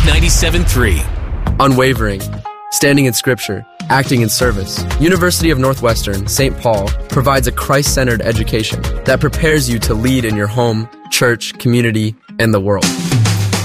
97.3. Unwavering, standing in Scripture, acting in service. University of Northwestern, St. Paul, provides a Christ-centered education that prepares you to lead in your home, church, community, and the world.